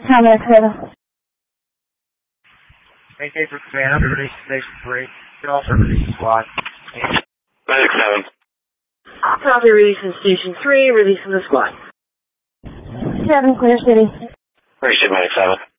Medic 7. Maintain for command, release station 3. You can also release the squad. Medic 7. Copy, releasing station 3, releasing the squad. 7, clear city. Appreciate Medic 7.